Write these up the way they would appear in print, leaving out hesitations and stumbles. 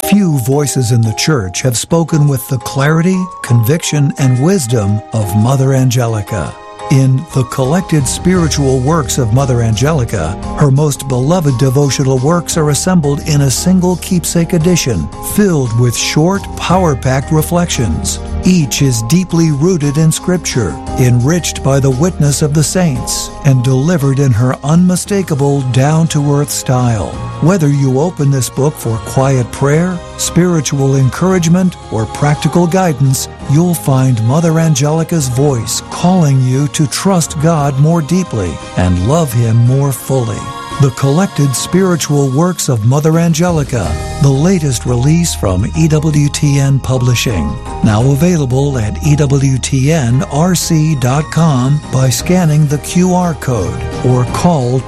Few voices in the church have spoken with the clarity, conviction, and wisdom of Mother Angelica. In the collected spiritual works of Mother Angelica, her most beloved devotional works are assembled in a single keepsake edition, filled with short, power-packed reflections. Each is deeply rooted in Scripture, enriched by the witness of the saints, and delivered in her unmistakable, down-to-earth style. Whether you open this book for quiet prayer, spiritual encouragement, or practical guidance, you'll find Mother Angelica's voice calling you to trust God more deeply and love Him more fully. The collected spiritual works of Mother Angelica, the latest release from EWTN Publishing. Now available at EWTNRC.com by scanning the QR code or call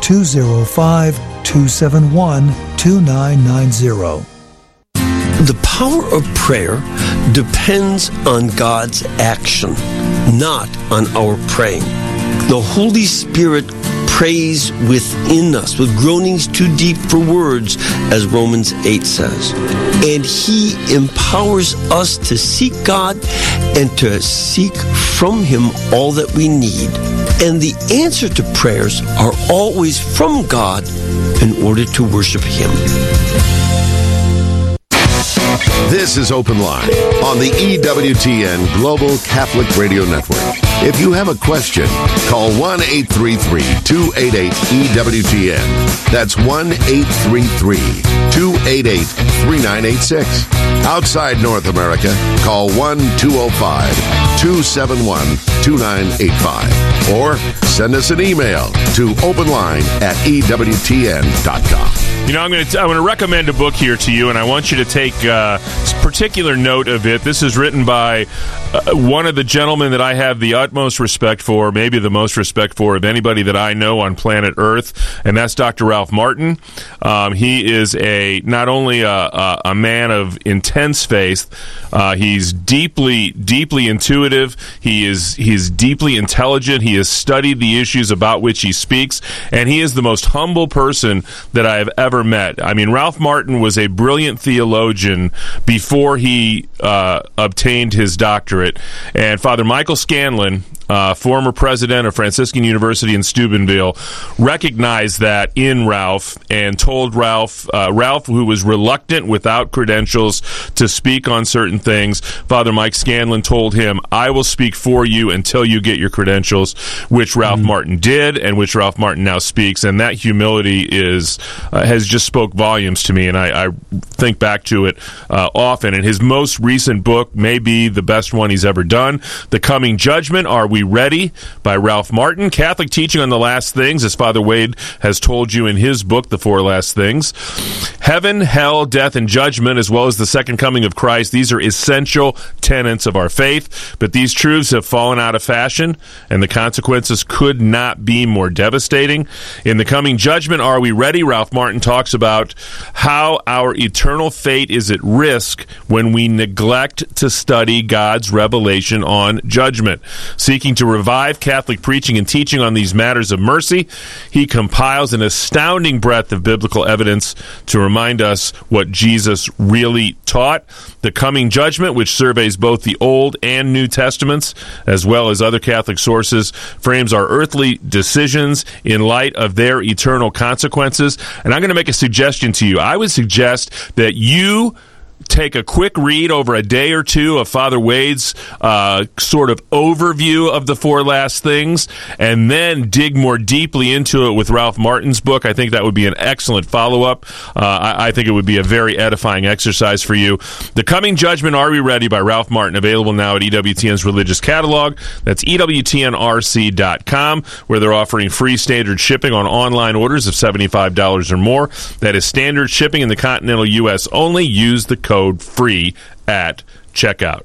205-271-2990. The power of prayer depends on God's action, not on our praying. The Holy Spirit prays within us with groanings too deep for words, as Romans 8 says. And He empowers us to seek God and to seek from Him all that we need. And the answer to prayers are always from God in order to worship Him. This is Open Line on the EWTN Global Catholic Radio Network. If you have a question, call 1-833-288-EWTN. That's 1-833-288-3986. Outside North America, call 1-205-271-2985. Or send us an email to openline@EWTN.com. You know, I'm going to recommend a book here to you, and I want you to take particular note of it. This is written by one of the gentlemen that I have the utmost respect for, maybe the most respect for of anybody that I know on planet Earth, and that's Dr. Ralph Martin. He is not only a man of intense faith, he's deeply intuitive. He's deeply intelligent. He has studied the issues about which he speaks, and he is the most humble person that I have ever met. I mean, Ralph Martin was a brilliant theologian before he obtained his doctorate. And Father Michael Scanlon, former president of Franciscan University in Steubenville, recognized that in Ralph and told Ralph, who was reluctant without credentials to speak on certain things, Father Mike Scanlon told him, I will speak for you until you get your credentials, which Ralph Martin did, and which Ralph Martin now speaks. And that humility has just spoke volumes to me, and I think back to it often. And his most recent book may be the best one he's ever done, The Coming Judgment, Are We Ready? By Ralph Martin. Catholic teaching on the last things, as Father Wade has told you in his book, The Four Last Things. Heaven, hell, death, and judgment, as well as the second coming of Christ. These are essential tenets of our faith, but these truths have fallen out of fashion, and the consequences could not be more devastating. In The Coming Judgment, Are We Ready? Ralph Martin talks about how our eternal fate is at risk when we neglect to study God's revelation on judgment. Seeking to revive Catholic preaching and teaching on these matters of mercy, he compiles an astounding breadth of biblical evidence to remind us what Jesus really taught. The Coming Judgment, which surveys both the Old and New Testaments, as well as other Catholic sources, frames our earthly decisions in light of their eternal consequences. And I'm going to make a suggestion to you. I would suggest that you take a quick read over a day or two of Father Wade's sort of overview of the Four Last Things, and then dig more deeply into it with Ralph Martin's book. I think that would be an excellent follow-up. I think it would be a very edifying exercise for you. The Coming Judgment, Are We Ready? By Ralph Martin, available now at EWTN's Religious Catalog. That's EWTNRC.com, where they're offering free standard shipping on online orders of $75 or more. That is standard shipping in the continental U.S. only. Use the code FREE at checkout.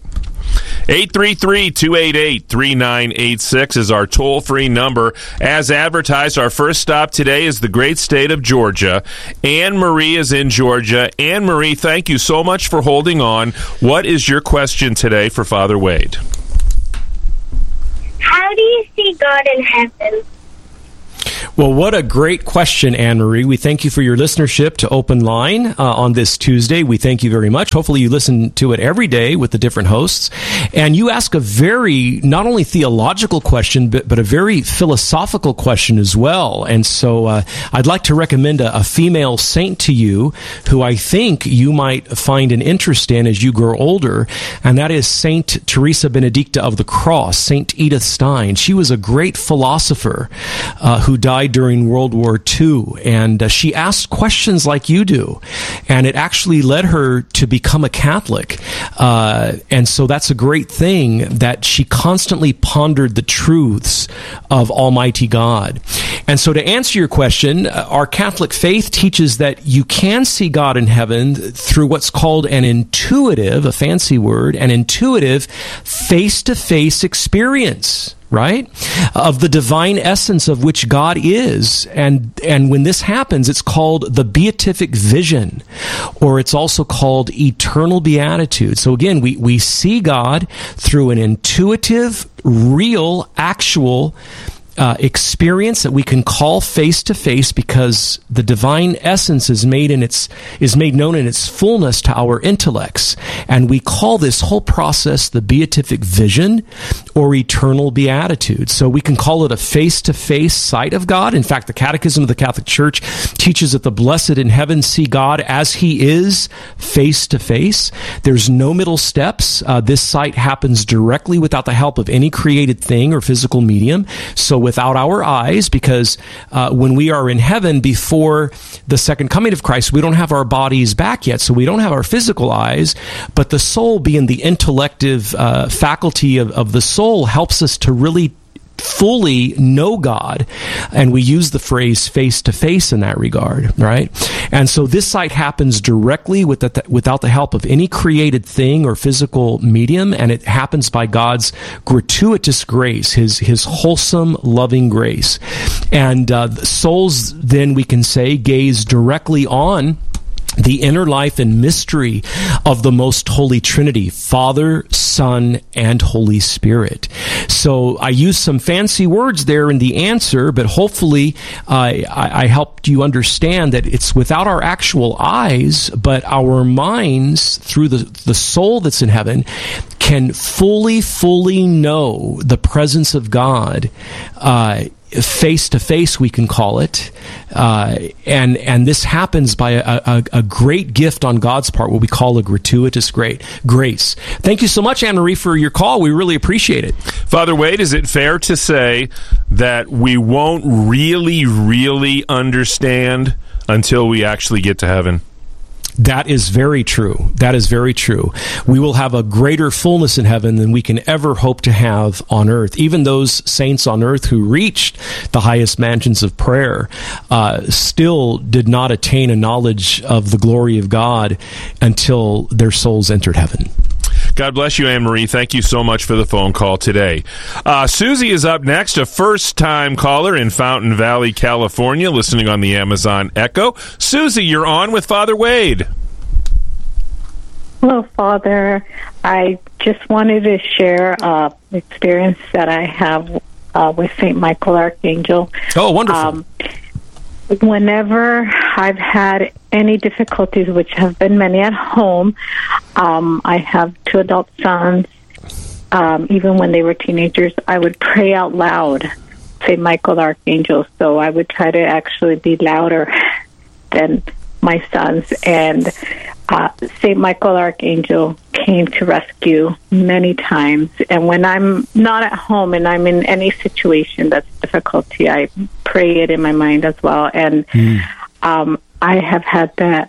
833-288-3986 is our toll-free number. As advertised, our first stop today is the great state of Georgia. Anne Marie is in Georgia. Anne Marie, thank you so much for holding on. What is your question today for Father Wade? How do you see God in heaven? Well, what a great question, Anne-Marie. We thank you for your listenership to Open Line on this Tuesday. We thank you very much. Hopefully you listen to it every day with the different hosts. And you ask a very, not only theological question, but a very philosophical question as well. And so I'd like to recommend a female saint to you who I think you might find an interest in as you grow older, and that is Saint Teresa Benedicta of the Cross, Saint Edith Stein. She was a great philosopher who died during World War II, and she asked questions like you do, and it actually led her to become a Catholic. And so that's a great thing, that she constantly pondered the truths of Almighty God. And so to answer your question, our Catholic faith teaches that you can see God in heaven through what's called an intuitive, a fancy word, an intuitive face-to-face experience, right? Of the divine essence of which God is. And when this happens, it's called the beatific vision, or it's also called eternal beatitude. So again, we see God through an intuitive, real, actual experience that we can call face to face, because the divine essence is made known in its fullness to our intellects, and we call this whole process the beatific vision or eternal beatitude. So we can call it a face to face sight of God. In fact, the Catechism of the Catholic Church teaches that the blessed in heaven see God as He is, face to face. There's no middle steps. This sight happens directly without the help of any created thing or physical medium. So without our eyes, because when we are in heaven before the second coming of Christ, we don't have our bodies back yet, so we don't have our physical eyes, but the soul, being the intellective faculty of the soul, helps us to really fully know God, and we use the phrase face to face in that regard, right? And so this sight happens directly without the help of any created thing or physical medium, and it happens by God's gratuitous grace, His wholesome, loving grace. And souls, then we can say, gaze directly on the inner life and mystery of the most holy Trinity, Father, Son, and Holy Spirit. So I used some fancy words there in the answer, but hopefully I helped you understand that it's without our actual eyes, but our minds, through the soul that's in heaven, can fully know the presence of God, face to face, we can call it, and this happens by a great gift on God's part, what we call a gratuitous grace. Thank you so much, Anne-Marie, for your call. We really appreciate it. Father Wade, is it fair to say that we won't really understand until we actually get to heaven? That is very true. That is very true. We will have a greater fullness in heaven than we can ever hope to have on earth. Even those saints on earth who reached the highest mansions of prayer still did not attain a knowledge of the glory of God until their souls entered heaven. God bless you, Anne-Marie. Thank you so much for the phone call today. Susie is up next, a first-time caller in Fountain Valley, California, listening on the Amazon Echo. Susie, you're on with Father Wade. Hello, Father. I just wanted to share an experience that I have with St. Michael Archangel. Oh, wonderful. Whenever I've had any difficulties, which have been many at home, I have 2 adult sons. Even when they were teenagers, I would pray out loud, St. Michael Archangel. So I would try to actually be louder than my sons. And St. Michael Archangel came to rescue many times. And when I'm not at home and I'm in any situation that's difficulty, I pray it in my mind as well. And I have had that.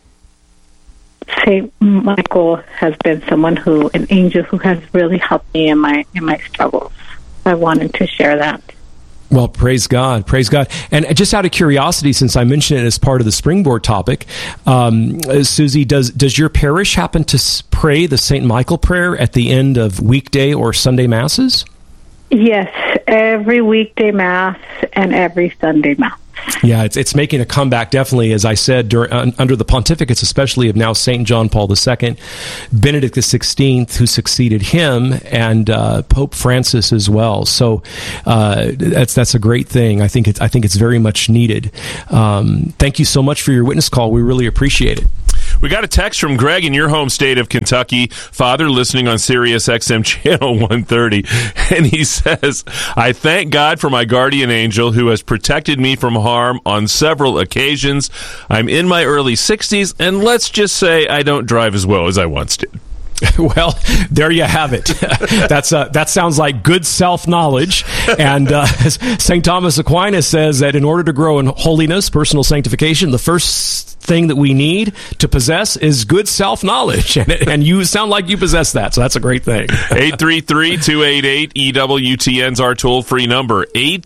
St. Michael has been an angel who has really helped me in my struggles. I wanted to share that. Well, praise God, praise God. And just out of curiosity, since I mentioned it as part of the springboard topic, Susie, does your parish happen to pray the St. Michael prayer at the end of weekday or Sunday masses? Yes, every weekday Mass and every Sunday Mass. Yeah, it's making a comeback, definitely, as I said, under the pontificates, especially of now St. John Paul II, Benedict XVI, who succeeded him, and Pope Francis as well. So that's a great thing. I think it's very much needed. Thank you so much for your witness call. We really appreciate it. We got a text from Greg in your home state of Kentucky, father listening on Sirius XM channel 130, and he says, I thank God for my guardian angel who has protected me from harm on several occasions. I'm in my early 60s, and let's just say I don't drive as well as I once did. Well, there you have it. That sounds like good self-knowledge. And St. Thomas Aquinas says that in order to grow in holiness, personal sanctification, the first thing that we need to possess is good self-knowledge. And you sound like you possess that, so that's a great thing. 833-288-EWTN's our toll-free number.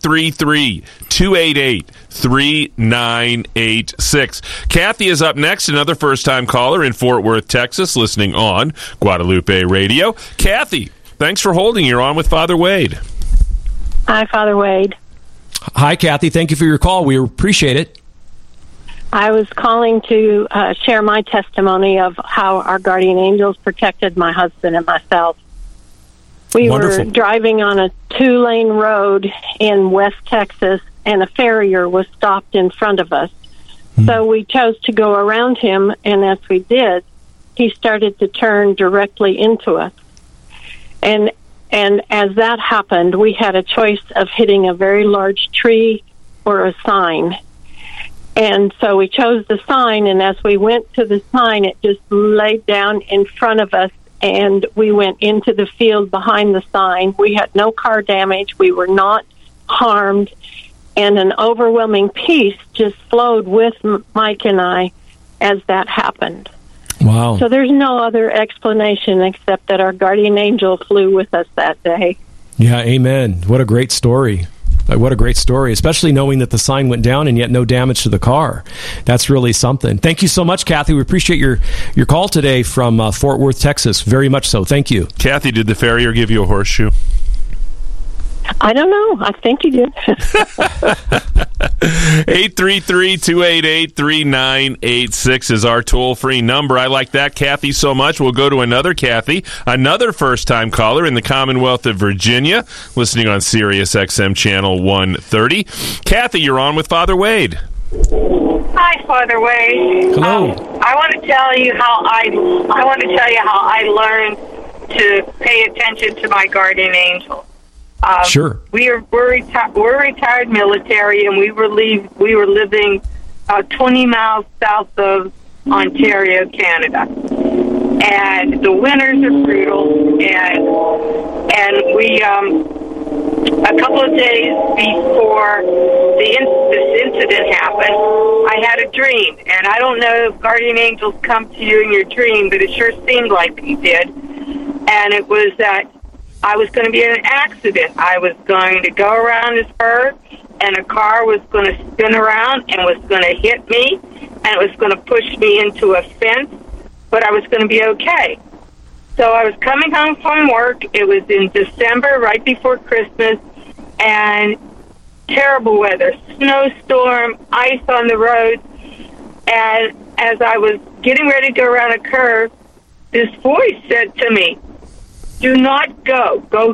833-288-3986. Kathy is up next, another first-time caller in Fort Worth, Texas, listening on Guadalupe Radio. Kathy, thanks for holding. You're on with Father Wade. Hi, Father Wade. Hi, Kathy. Thank you for your call. We appreciate it. I was calling to share my testimony of how our guardian angels protected my husband and myself. We Wonderful. were driving on a 2-lane road in West Texas, and a farrier was stopped in front of us. So we chose to go around him, and as we did, he started to turn directly into us. And as that happened, we had a choice of hitting a very large tree or a sign. And so we chose the sign, and as we went to the sign, it just laid down in front of us, and we went into the field behind the sign. We had no car damage. We were not harmed, and an overwhelming peace just flowed with Mike and I as that happened. Wow. So there's no other explanation except that our guardian angel flew with us that day. Yeah, amen. What a great story. What a great story, especially knowing that the sign went down and yet no damage to the car. That's really something. Thank you so much, Kathy. We appreciate your call today from Fort Worth, Texas. Very much so. Thank you. Kathy, did the farrier give you a horseshoe? I don't know. I think you did. 833-288-3986 is our toll-free number. I like that, Kathy, so much. We'll go to another Kathy, another first-time caller in the Commonwealth of Virginia, listening on Sirius XM channel 130. Kathy, you're on with Father Wade. Hi, Father Wade. Hello. I want to tell you how I learned to pay attention to my guardian angel. Sure. We're retired military, and we were living 20 miles south of Ontario, Canada. And the winters are brutal, and we a couple of days before this incident happened, I had a dream, and I don't know if guardian angels come to you in your dream, but it sure seemed like he did. And it was that I was going to be in an accident. I was going to go around this curve, and a car was going to spin around and was going to hit me, and it was going to push me into a fence, but I was going to be okay. So I was coming home from work. It was in December, right before Christmas, and terrible weather, snowstorm, ice on the road. And as I was getting ready to go around a curve, this voice said to me, do not go. Do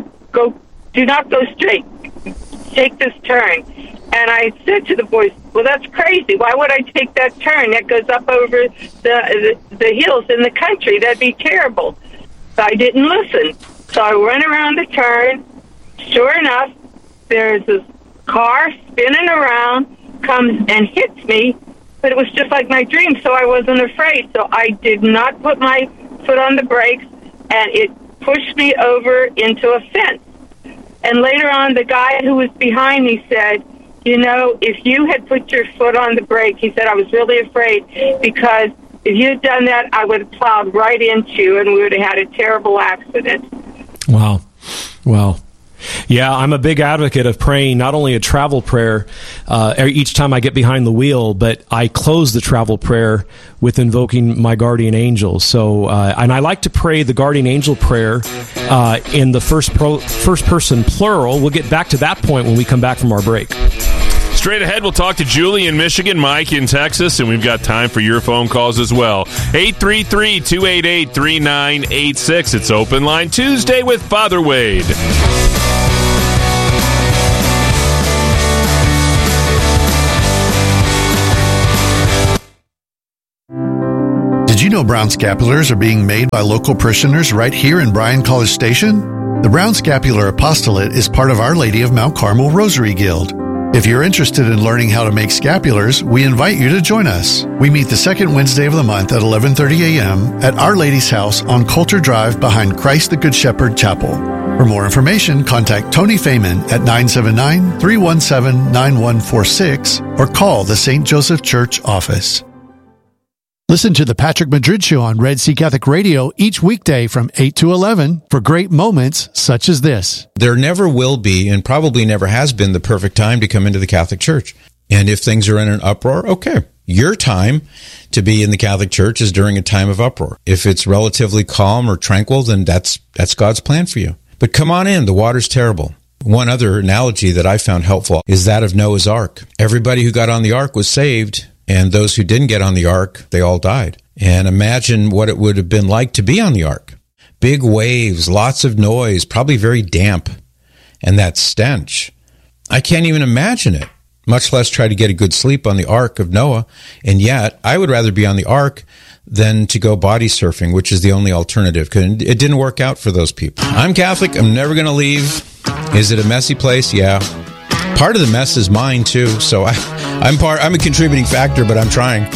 not go straight. Take this turn. And I said to the voice, well, that's crazy. Why would I take that turn? That goes up over the hills in the country. That'd be terrible. So I didn't listen. So I went around the turn. Sure enough, there's this car spinning around, comes and hits me, but it was just like my dream, so I wasn't afraid. So I did not put my foot on the brakes, and it pushed me over into a fence. And later on, the guy who was behind me said, you know, if you had put your foot on the brake, he said, I was really afraid, because if you had done that, I would have plowed right into you, and we would have had a terrible accident. Wow. Yeah, I'm a big advocate of praying not only a travel prayer each time I get behind the wheel, but I close the travel prayer with invoking my guardian angels. So, and I like to pray the guardian angel prayer in the first person plural. We'll get back to that point when we come back from our break. Straight ahead, we'll talk to Julie in Michigan, Mike in Texas, and we've got time for your phone calls as well. 833-288-3986. It's Open Line Tuesday with Father Wade. Did you know brown scapulars are being made by local parishioners right here in Bryan College Station? The Brown Scapular Apostolate is part of Our Lady of Mount Carmel Rosary Guild. If you're interested in learning how to make scapulars, we invite you to join us. We meet the second Wednesday of the month at 11:30 a.m. at Our Lady's house on Coulter Drive behind Christ the Good Shepherd Chapel. For more information, contact Tony Feynman at 979-317-9146 or call the St. Joseph Church office. Listen to the Patrick Madrid Show on Red Sea Catholic Radio each weekday from 8 to 11 for great moments such as this. There never will be, and probably never has been, the perfect time to come into the Catholic Church. And if things are in an uproar, okay. Your time to be in the Catholic Church is during a time of uproar. If it's relatively calm or tranquil, then that's God's plan for you. But come on in. The water's terrible. One other analogy that I found helpful is that of Noah's Ark. Everybody who got on the ark was saved, and those who didn't get on the ark, they all died. And imagine what it would have been like to be on the ark. Big waves, lots of noise, probably very damp, and that stench. I can't even imagine it, much less try to get a good sleep on the ark of Noah. And yet, I would rather be on the ark than to go body surfing, which is the only alternative, because it didn't work out for those people. I'm Catholic. I'm never going to leave. Is it a messy place? Yeah. Part of the mess is mine, too, so I'm a contributing factor, but I'm trying.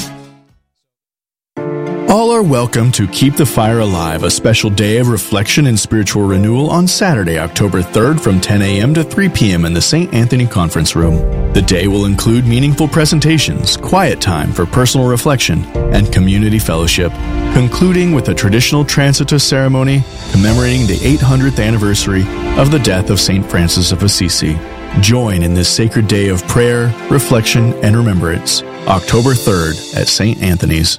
All are welcome to Keep the Fire Alive, a special day of reflection and spiritual renewal on Saturday, October 3rd from 10 a.m. to 3 p.m. in the St. Anthony Conference Room. The day will include meaningful presentations, quiet time for personal reflection, and community fellowship, concluding with a traditional Transitus ceremony commemorating the 800th anniversary of the death of St. Francis of Assisi. Join in this sacred day of prayer, reflection, and remembrance, October 3rd at St. Anthony's.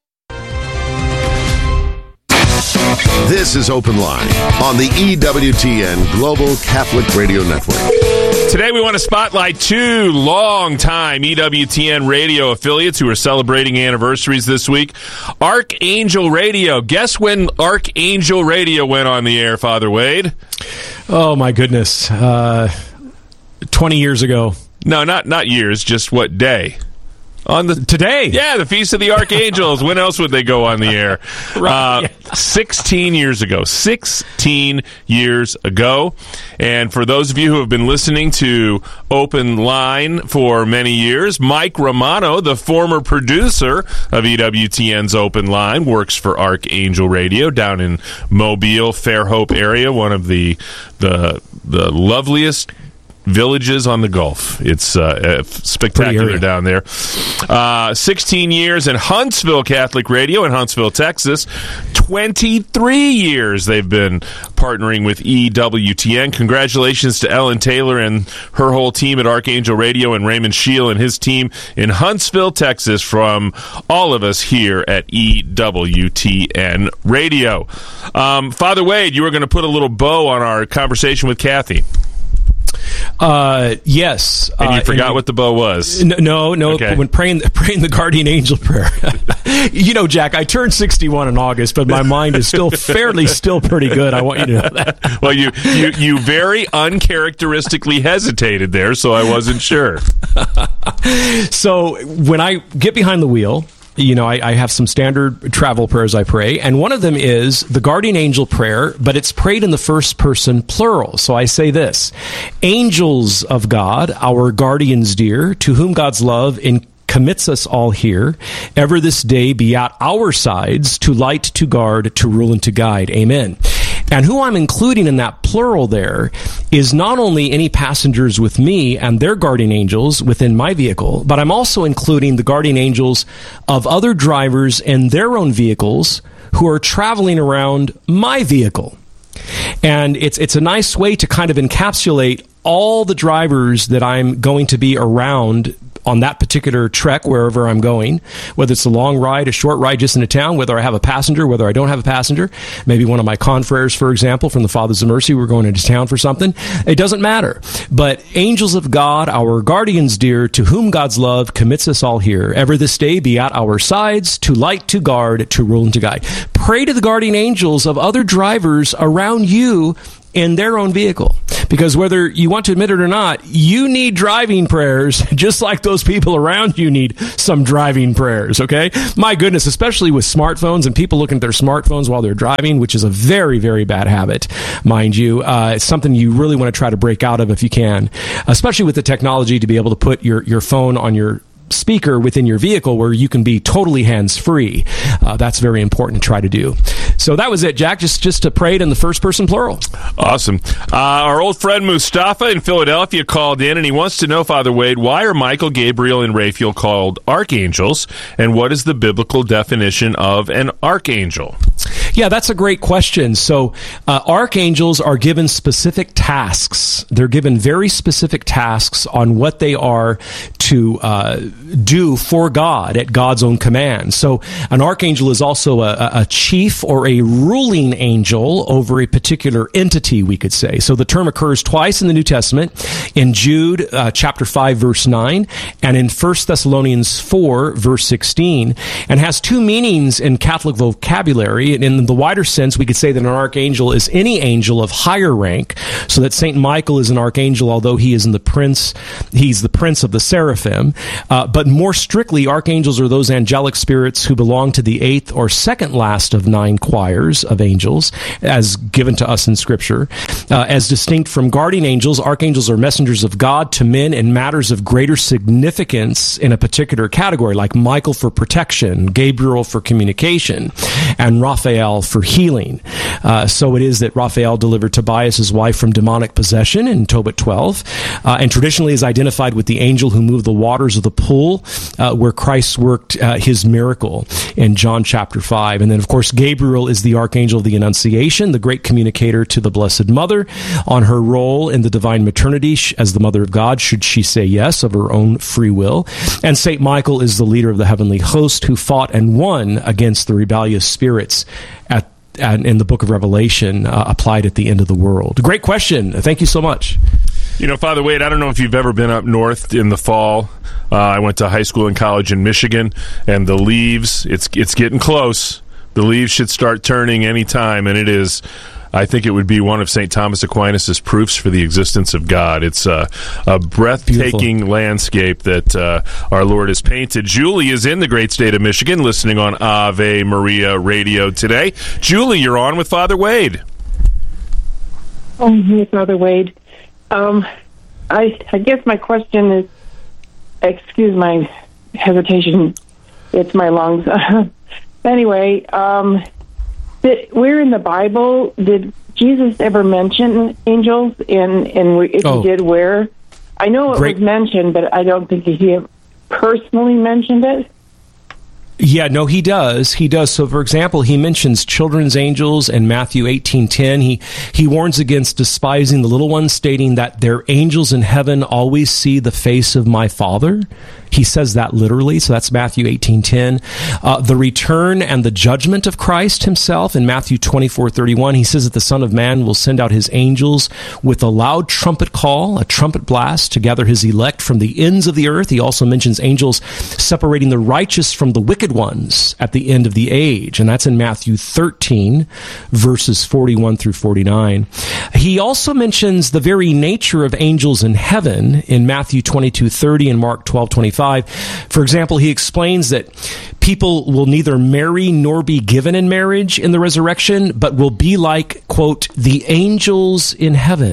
This is Open Line on the EWTN Global Catholic Radio Network. Today we want to spotlight two long-time EWTN radio affiliates who are celebrating anniversaries this week. Archangel Radio. Guess when Archangel Radio went on the air, Father Wade? Oh, my goodness. 20 years ago. No, not years, just what day? Today. Yeah, the Feast of the Archangels. When else would they go on the air? Right. 16 years ago. 16 years ago. And for those of you who have been listening to Open Line for many years, Mike Romano, the former producer of EWTN's Open Line, works for Archangel Radio down in Mobile, Fairhope area, one of the loveliest villages on the Gulf. It's spectacular down there. 16 years in Huntsville Catholic Radio in Huntsville, Texas. 23 years they've been partnering with EWTN. Congratulations to Ellen Taylor and her whole team at Archangel Radio, and Raymond Scheel and his team in Huntsville, Texas, from all of us here at EWTN Radio. Father Wade, you were going to put a little bow on our conversation with Kathy. Yes. And you forgot what the bow was. No. Okay. When praying the guardian angel prayer. You know, Jack, I turned 61 in August, but my mind is still pretty good. I want you to know that. Well, you very uncharacteristically hesitated there, so I wasn't sure. So when I get behind the wheel, you know, I have some standard travel prayers I pray, and one of them is the guardian angel prayer, but it's prayed in the first person plural. So I say this: angels of God, our guardians dear, to whom God's love commits us all here, ever this day be at our sides, to light, to guard, to rule, and to guide. Amen. And who I'm including in that plural there is not only any passengers with me and their guardian angels within my vehicle, but I'm also including the guardian angels of other drivers in their own vehicles who are traveling around my vehicle. And it's a nice way to kind of encapsulate all the drivers that I'm going to be around on that particular trek, wherever I'm going, whether it's a long ride, a short ride just into town, whether I have a passenger, whether I don't have a passenger, maybe one of my confreres, for example, from the Fathers of Mercy, we're going into town for something. It doesn't matter. But angels of God, our guardians dear, to whom God's love commits us all here, ever this day be at our sides, to light, to guard, to rule, and to guide. Pray to the guardian angels of other drivers around you in their own vehicle. Because whether you want to admit it or not, you need driving prayers, just like those people around you need some driving prayers, okay? My goodness, especially with smartphones and people looking at their smartphones while they're driving, which is a very, very bad habit, mind you. It's something you really want to try to break out of if you can, especially with the technology to be able to put your phone on your speaker within your vehicle where you can be totally hands-free. That's very important to try to do. So that was it, Jack, just to pray it in the first person plural. Awesome. Our old friend Mustafa in Philadelphia called in, and he wants to know, Father Wade, why are Michael, Gabriel, and Raphael called archangels, and what is the biblical definition of an archangel? Yeah, that's a great question. So archangels are given specific tasks. They're given very specific tasks on what they are to do for God at God's own command. So an archangel is also a chief or a ruling angel over a particular entity, we could say. So the term occurs twice in the New Testament, in Jude chapter 5, verse 9, and in 1 Thessalonians 4, verse 16, and has two meanings in Catholic vocabulary. And in the wider sense, we could say that an archangel is any angel of higher rank, so that St. Michael is an archangel, although he's the prince of the seraphim. But more strictly, archangels are those angelic spirits who belong to the eighth or second last of 9 choirs of angels, as given to us in Scripture. As distinct from guardian angels, archangels are messengers of God to men in matters of greater significance in a particular category, like Michael for protection, Gabriel for communication, and Raphael for healing. So it is that Raphael delivered Tobias' wife from demonic possession in Tobit 12, and traditionally is identified with the angel who moved the waters of the pool where Christ worked his miracle in John chapter 5. And then, of course, Gabriel is the archangel of the Annunciation, the great communicator to the Blessed Mother on her role in the divine maternity as the Mother of God, should she say yes of her own free will. And St. Michael is the leader of the heavenly host who fought and won against the rebellious spirits in the book of Revelation, applied at the end of the world. Great question. Thank you so much. You know, Father Wade, I don't know if you've ever been up north in the fall. I went to high school and college in Michigan, and the leaves, it's getting close. The leaves should start turning any time, and it is. I think it would be one of St. Thomas Aquinas' proofs for the existence of God. It's a breathtaking Beautiful landscape that our Lord has painted. Julie is in the great state of Michigan, listening on Ave Maria Radio today. Julie, you're on with Father Wade. Hey, Father Wade. I guess my question is, excuse my hesitation, it's my lungs. Anyway, where in the Bible did Jesus ever mention angels? And if he did, where? I know it was mentioned, but I don't think he personally mentioned it. Yeah, no, he does. He does. So, for example, he mentions children's angels in Matthew 18:10. He warns against despising the little ones, stating that their angels in heaven always see the face of my Father. He says that literally, so that's Matthew 18:10. The return and the judgment of Christ himself in Matthew 24:31. He says that the Son of Man will send out his angels with a loud trumpet call, a trumpet blast, to gather his elect from the ends of the earth. He also mentions angels separating the righteous from the wicked ones at the end of the age, and that's in Matthew 13, verses 41 through 49. He also mentions the very nature of angels in heaven in Matthew 22:30 and Mark 12:25. For example, he explains that people will neither marry nor be given in marriage in the resurrection, but will be like, quote, the angels in heaven,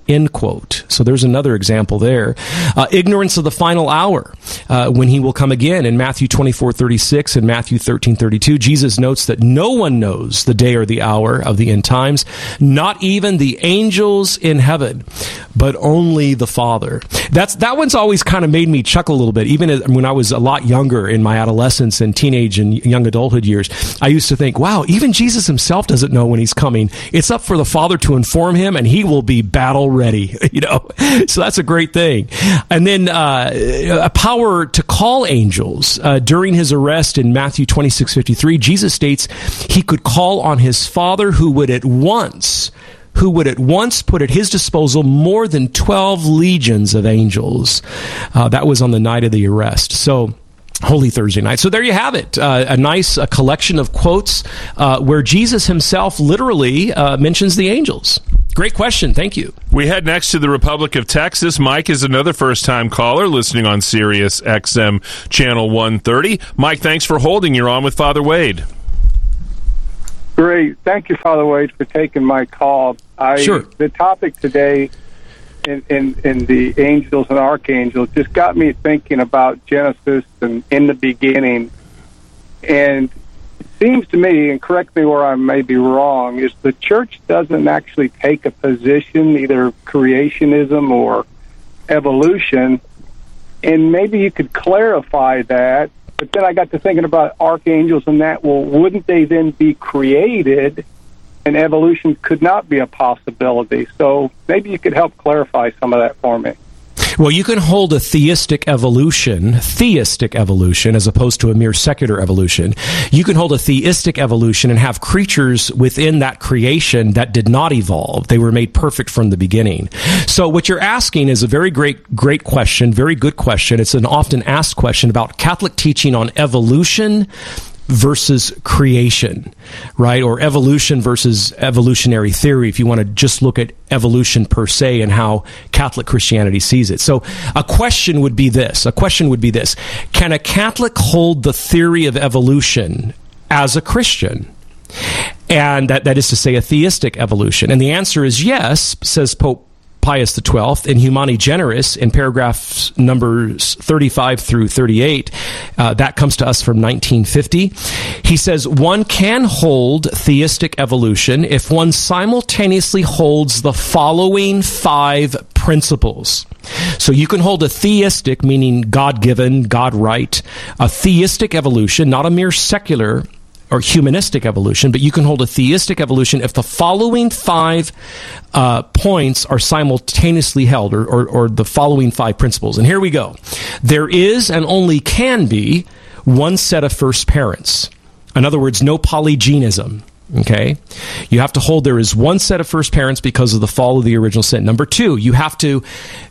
end quote. So there's another example there. Ignorance of the final hour, when he will come again. In Matthew 24:36 and Matthew 13:32, Jesus notes that no one knows the day or the hour of the end times, not even the angels in heaven, but only the Father. That one's always kind of made me chuckle a little bit. Even when I was a lot younger in my adolescence and teenage and young adulthood years, I used to think, wow, even Jesus himself doesn't know when he's coming. It's up for the Father to inform him, and he will be battle ready. So that's a great thing. And then a power to call angels. During his arrest in Matthew 26:53, Jesus states he could call on his Father, who would at once put at his disposal more than 12 legions of angels. That was on the night of the arrest. So, Holy Thursday night. So there you have it. A nice collection of quotes where Jesus himself literally mentions the angels. Great question. Thank you. We head next to the Republic of Texas. Mike is another first-time caller listening on Sirius XM Channel 130. Mike, thanks for holding. You're on with Father Wade. Great. Thank you, Father Wade, for taking my call. Sure. The topic today in the angels and archangels just got me thinking about Genesis and in the beginning. And it seems to me, and correct me where I may be wrong, is the church doesn't actually take a position, either creationism or evolution. And maybe you could clarify that. But then I got to thinking about archangels and that. Well, wouldn't they then be created, and evolution could not be a possibility? So maybe you could help clarify some of that for me. Well, you can hold a theistic evolution, as opposed to a mere secular evolution. You can hold a theistic evolution and have creatures within that creation that did not evolve. They were made perfect from the beginning. So what you're asking is a very great question, very good question. It's an often asked question about Catholic teaching on evolution versus creation, right? Or evolution versus evolutionary theory, if you want to just look at evolution per se and how Catholic Christianity sees it. So a question would be this. Can a Catholic hold the theory of evolution as a Christian? And that is to say, a theistic evolution. And the answer is yes, says Pope Pius XII in Humani Generis in paragraphs numbers 35 through 38. That comes to us from 1950. He says, one can hold theistic evolution if one simultaneously holds the following 5 principles. So you can hold a theistic, meaning God-given, God-right, a theistic evolution, not a mere secular or humanistic evolution, but you can hold a theistic evolution if the following 5 points are simultaneously held, or the following 5 principles. And here we go. There is and only can be one set of first parents. In other words, no polygenism. Okay? You have to hold there is one set of first parents because of the fall of the original sin. Number 2, you have to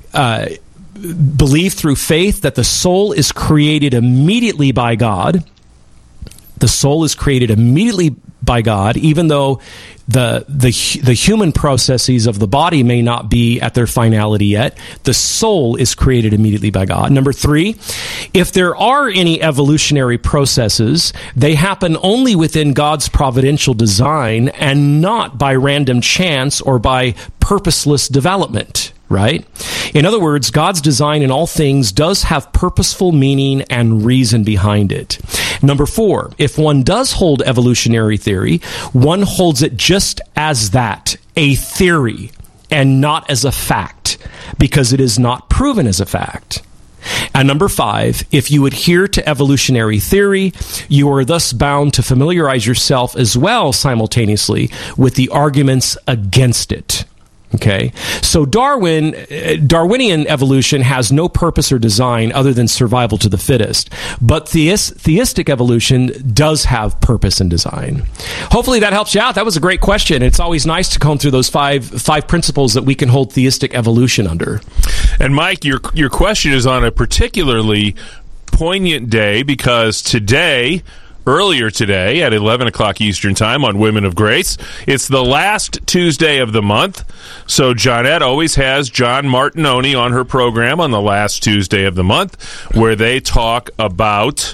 believe through faith that the soul is created immediately by God. The soul is created immediately by God, even though the human processes of the body may not be at their finality yet. The soul is created immediately by God. Number 3, if there are any evolutionary processes, they happen only within God's providential design and not by random chance or by purposeless development. Right? In other words, God's design in all things does have purposeful meaning and reason behind it. Number 4, if one does hold evolutionary theory, one holds it just as that, a theory, and not as a fact, because it is not proven as a fact. And number 5, if you adhere to evolutionary theory, you are thus bound to familiarize yourself as well simultaneously with the arguments against it. Okay, so Darwinian evolution has no purpose or design other than survival to the fittest. But theistic evolution does have purpose and design. Hopefully that helps you out. That was a great question. It's always nice to comb through those five principles that we can hold theistic evolution under. And Mike, your question is on a particularly poignant day because earlier today at 11 o'clock Eastern Time on Women of Grace, it's the last Tuesday of the month. So Johnette always has John Martinoni on her program on the last Tuesday of the month where they talk about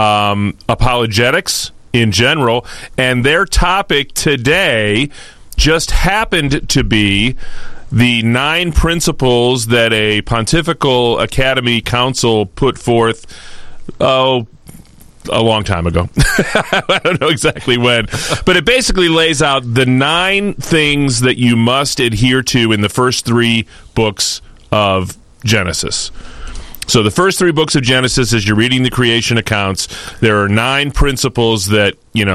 apologetics in general. And their topic today just happened to be the 9 principles that a Pontifical Academy Council put forth, a long time ago. I don't know exactly when. But it basically lays out the 9 things that you must adhere to in the first 3 books of Genesis. So the first 3 books of Genesis, as you're reading the creation accounts, there are 9 principles that,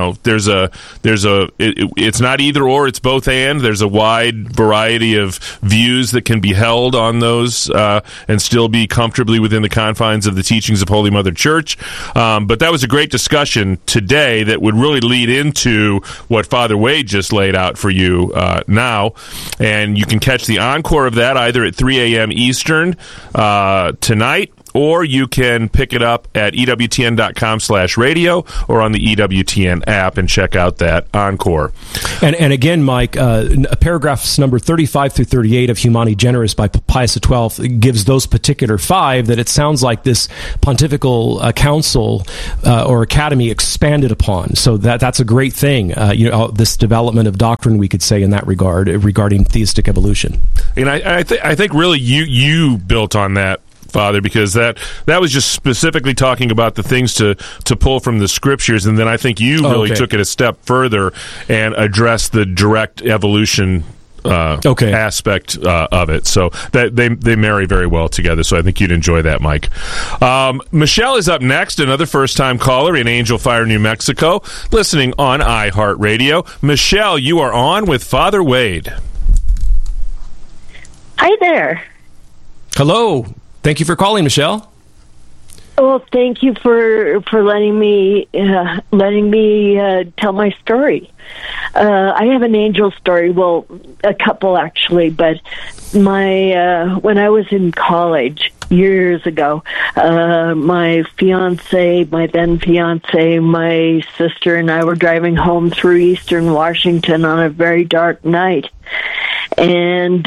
it's not either or, it's both and. There's a wide variety of views that can be held on those and still be comfortably within the confines of the teachings of Holy Mother Church. But that was a great discussion today that would really lead into what Father Wade just laid out for you now. And you can catch the encore of that either at 3 a.m. Eastern tonight, or you can pick it up at EWTN.com/radio or on the EWTN app and check out that encore. And again, Mike, paragraphs number 35 through 38 of Humani Generis by Pius XII gives those particular 5 that it sounds like this Pontifical Council or Academy expanded upon. So that's a great thing, this development of doctrine, we could say, in that regard, regarding theistic evolution. And I think really you built on that, Father, because that was just specifically talking about the things to pull from the scriptures, and then I think you really took it a step further and addressed the direct evolution aspect of it. So that they marry very well together. So I think you'd enjoy that, Mike. Michelle is up next, another first-time caller in Angel Fire, New Mexico, listening on iHeartRadio. Michelle, you are on with Father Wade. Hi there. Hello. Thank you for calling, Michelle. Well, thank you for letting me tell my story. I have an angel story. Well, a couple actually, but when I was in college years ago, my then fiance, my sister, and I were driving home through Eastern Washington on a very dark night. And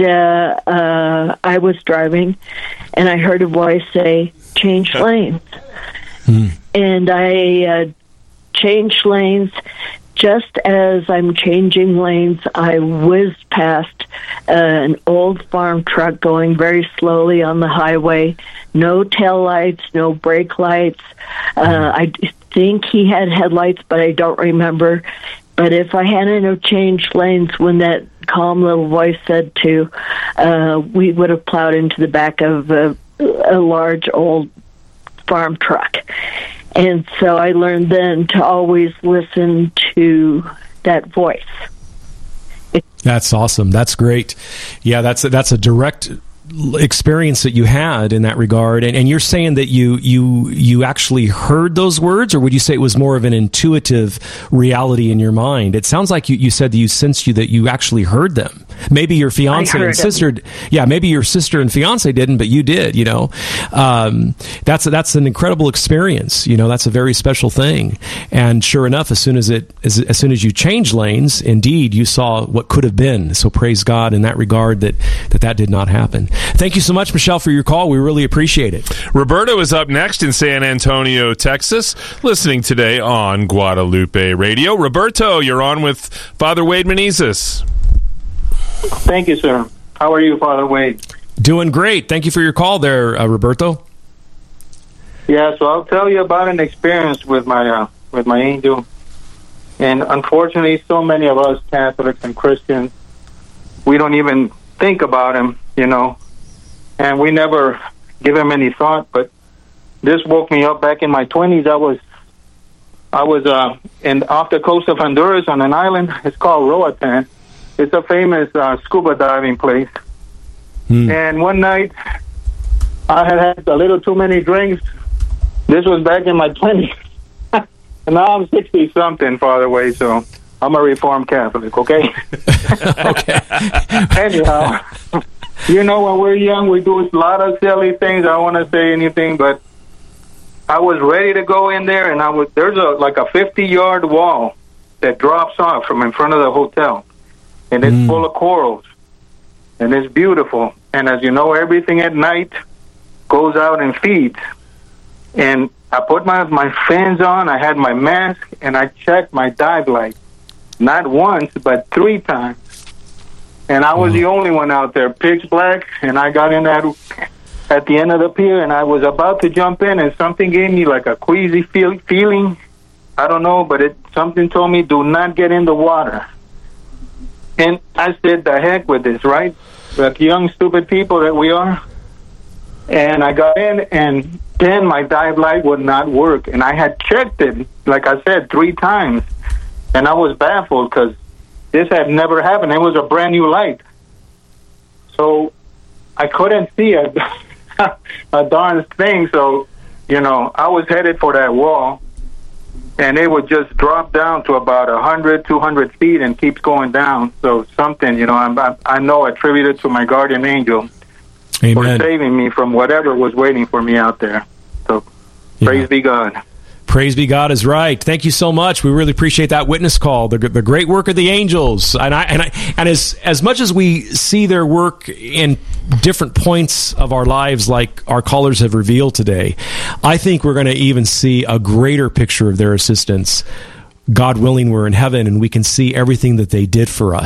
I was driving, and I heard a voice say, "Change lanes." And I changed lanes. Just as I'm changing lanes, I whizzed past an old farm truck going very slowly on the highway. No tail lights, no brake lights. I think he had headlights, but I don't remember. But if I hadn't have changed lanes when that calm little voice said to, we would have plowed into the back of a large old farm truck. And so I learned then to always listen to that voice. That's awesome. That's great. Yeah, that's a direct experience that you had in that regard, and you're saying that you actually heard those words, or would you say it was more of an intuitive reality in your mind? It sounds like you said that you sensed that you actually heard them. Maybe your fiance and sister, maybe your sister and fiance didn't, but you did. That's an incredible experience. That's a very special thing. And sure enough, as soon as you changed lanes, indeed you saw what could have been. So praise God in that regard that did not happen. Thank you so much, Michelle, for your call. We really appreciate it. Roberto is up next in San Antonio, Texas, listening today on Guadalupe Radio. Roberto, you're on with Father Wade Menezes. Thank you, sir. How are you, Father Wade? Doing great. Thank you for your call there, Roberto. Yeah, so I'll tell you about an experience with my angel. And unfortunately, so many of us Catholics and Christians, we don't even think about him, and we never give him any thought. But this woke me up back in my 20s. I was off the coast of Honduras on an island. It's called Roatan. It's a famous scuba diving place. And one night, I had a little too many drinks. This was back in my 20s. And now I'm 60-something, Father Wade, so I'm a Reformed Catholic, okay? Okay. Anyhow, when we're young, we do a lot of silly things. I don't want to say anything, but I was ready to go in there, and there's a 50-yard wall that drops off from in front of the hotel. And it's full of corals, and it's beautiful. And as you know, everything at night goes out and feeds. And I put my fins on, I had my mask, and I checked my dive light. Not once, but 3 times. And I was the only one out there, pitch black, and I got in that at the end of the pier, and I was about to jump in, and something gave me like a queasy feeling. I don't know, but something told me, do not get in the water. And I said, the heck with this, right? Like young, stupid people that we are. And I got in, and then my dive light would not work. And I had checked it, like I said, 3 times. And I was baffled because this had never happened. It was a brand new light. So I couldn't see a darn thing. So, I was headed for that wall. And it would just drop down to about 100, 200 feet and keeps going down. So something, I know attributed to my guardian angel. Amen. For saving me from whatever was waiting for me out there. So praise be God. Praise be God is right. Thank you so much. We really appreciate that witness call, the great work of the angels. And as much as we see their work in different points of our lives, like our callers have revealed today, I think we're going to even see a greater picture of their assistance. God willing, we're in heaven and we can see everything that they did for us.